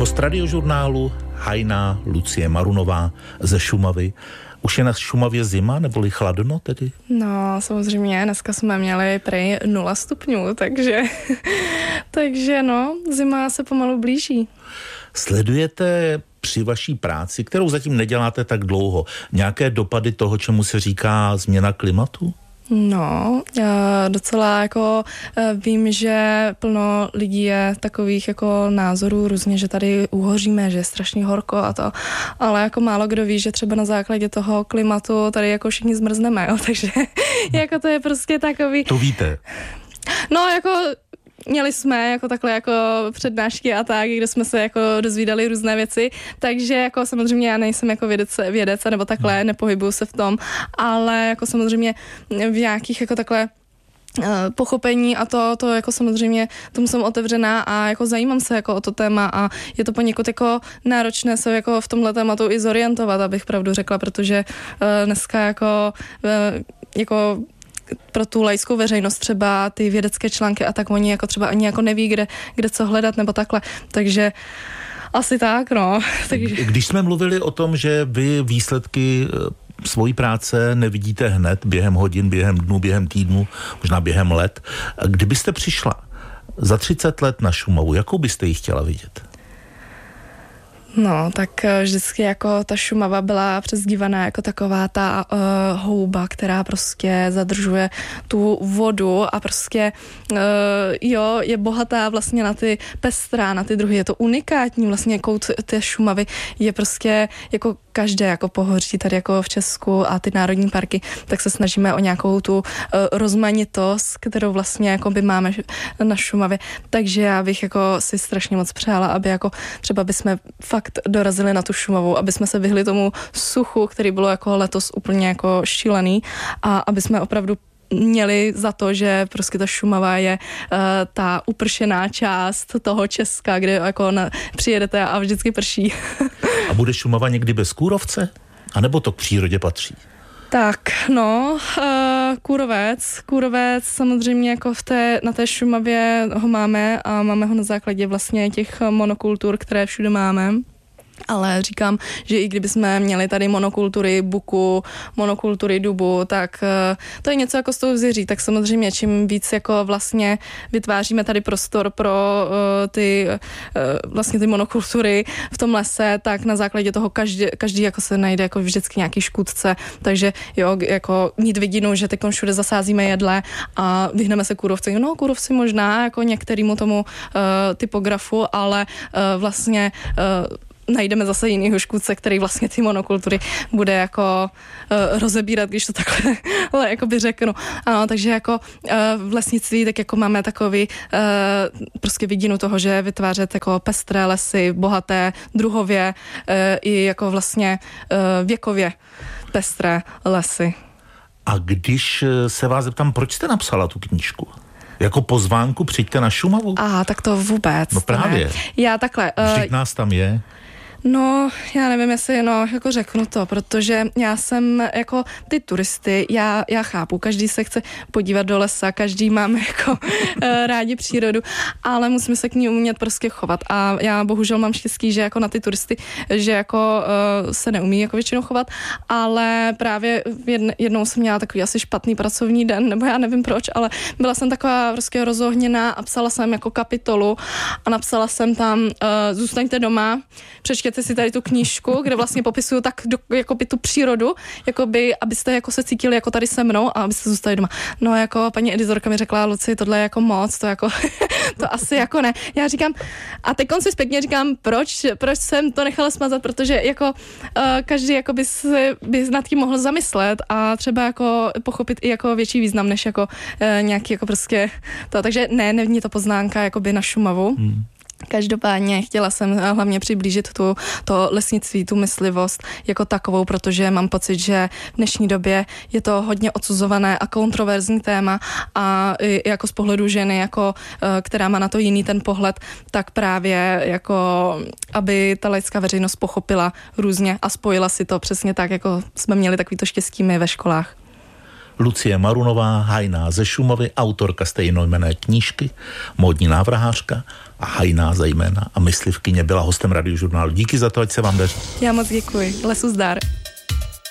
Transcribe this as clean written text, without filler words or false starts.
Host Radiožurnálu Hajná Lucie Marunová ze Šumavy. Už je na Šumavě zima, neboli chladno tedy? No, samozřejmě, dneska jsme měli prej 0 stupňů, takže no, zima se pomalu blíží. Sledujete při vaší práci, kterou zatím neděláte tak dlouho, nějaké dopady toho, čemu se říká změna klimatu? No, já docela jako vím, že plno lidí je takových jako názorů různě, že tady uhoříme, že je strašně horko a to, ale jako málo kdo ví, že třeba na základě toho klimatu tady jako všichni zmrzneme, jo, takže jako to je prostě takový... To víte? No, jako... Měli jsme jako takhle jako přednášky a tak, kde jsme se jako dozvídali různé věci, takže jako samozřejmě já nejsem jako vědec nebo takhle, nepohybuju se v tom, ale jako samozřejmě v nějakých jako takhle pochopení a to jako samozřejmě tomu jsem otevřená a jako zajímám se jako o to téma a je to poněkud jako náročné se jako v tomhle tématu i zorientovat, abych pravdu řekla, protože dneska jako pro tu laickou veřejnost třeba ty vědecké články a tak oni jako třeba ani jako neví, kde co hledat nebo takhle, takže asi tak, no. Takže... Když jsme mluvili o tom, že vy výsledky svojí práce nevidíte hned, během hodin, během dnů, během týdnů, možná během let, kdybyste přišla za 30 let na Šumavu, jakou byste ji chtěla vidět? No, tak vždycky jako ta Šumava byla přezdívaná jako taková ta houba, která prostě zadržuje tu vodu a prostě je bohatá vlastně na ty pestrá, na ty druhy. Je to unikátní vlastně kout té Šumavy je prostě jako každé jako pohoří tady jako v Česku a ty národní parky, tak se snažíme o nějakou tu rozmanitost, kterou vlastně jako by máme na Šumavě. Takže já bych jako si strašně moc přála, aby jako třeba bychom fakt dorazili na tu Šumavu, aby jsme se vyhli tomu suchu, který bylo jako letos úplně jako šílený a aby jsme opravdu měli za to, že prostě ta Šumava je ta upršená část toho Česka, kde jako přijedete a vždycky prší. A bude Šumava někdy bez kůrovce? A nebo to k přírodě patří? Tak, no, kůrovec samozřejmě jako na té Šumavě ho máme a máme ho na základě vlastně těch monokultur, které všude máme. Ale říkám, že i kdyby jsme měli tady monokultury buku, monokultury dubu, tak to je něco jako s tou zvěří. Tak samozřejmě čím víc jako vlastně vytváříme tady prostor pro ty monokultury v tom lese, tak na základě toho každý jako se najde jako vždycky nějaký škůdce. Takže jo, jako mít vidinu, že teď všude zasázíme jedle a vyhneme se kůrovci. No, kůrovci možná jako některýmu tomu typografu, ale vlastně najdeme zase jinýho škůdce, který vlastně ty monokultury bude jako rozebírat, když to takhle jakoby řeknu. Ano, takže jako v lesnictví tak jako máme takový prostě vidinu toho, že vytvářet jako pestré lesy, bohaté druhově i jako vlastně věkově pestré lesy. A když se vás zeptám, proč jste napsala tu knížku? Jako pozvánku přijďte na Šumavu? Tak to vůbec. No právě. Ne. Já takhle. Vždyť nás tam je. No, já nevím, jestli jako řeknu to, protože já jsem jako ty turisty, já chápu, každý se chce podívat do lesa, každý máme jako rádi přírodu, ale musíme se k ní umět prostě chovat a já bohužel mám štěstí, že jako na ty turisty, že jako se neumí jako většinou chovat, ale právě jednou jsem měla takový asi špatný pracovní den, nebo já nevím proč, ale byla jsem taková prostě rozohněná a psala jsem jako kapitolu a napsala jsem tam zůstaňte doma, přečtěte si tady tu knížku, kde vlastně popisuju tak jakoby tu přírodu, jakoby, abyste jako se cítili jako tady se mnou a abyste zůstali doma. No jako paní edizorka mi řekla, Luci, tohle je jako moc, to jako to asi jako ne. Já říkám, a teď konci zpětně říkám, proč jsem to nechala smazat, protože jako každý jako by nad tím mohl zamyslet a třeba jako pochopit i jako větší význam, než jako nějaký jako prostě to, takže není to poznámka jakoby na Šumavu. Každopádně chtěla jsem hlavně přiblížit to lesnictví, tu myslivost jako takovou, protože mám pocit, že v dnešní době je to hodně odsuzované a kontroverzní téma a jako z pohledu ženy, jako, která má na to jiný ten pohled, tak právě jako, aby ta laická veřejnost pochopila různě a spojila si to přesně tak, jako jsme měli takovýto štěstí my ve školách. Lucie Marunová, hajná ze Šumavy, autorka stejnojmenné knížky, módní návrhářka a hajná zejména a myslivkyně, byla hostem Radiožurnálu. Díky za to, ať se vám daří. Já moc děkuji. Lesu zdar.